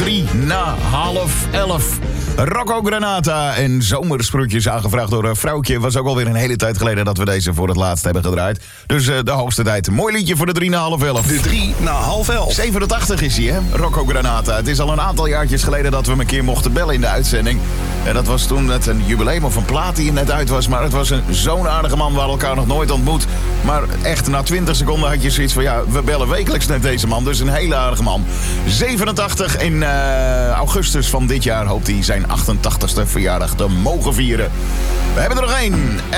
11:03. Rocco Granata en Zomersproetjes, aangevraagd door een vrouwtje. Was ook alweer een hele tijd geleden dat we deze voor het laatst hebben gedraaid. Dus de hoogste tijd. Mooi liedje voor de 11:03. De 11:03. 87 is hij, hè? Rocco Granata. Het is al een aantal jaartjes geleden dat we hem een keer mochten bellen in de uitzending. En dat was toen het een jubileum of een plaat die er net uit was. Maar het was zo'n aardige man, we hadden elkaar nog nooit ontmoet. Maar echt, na 20 seconden had je zoiets van... ja, we bellen wekelijks net deze man. Dus een hele aardige man. 87 in augustus van dit jaar hoopt hij zijn 88ste verjaardag te mogen vieren. We hebben er nog één.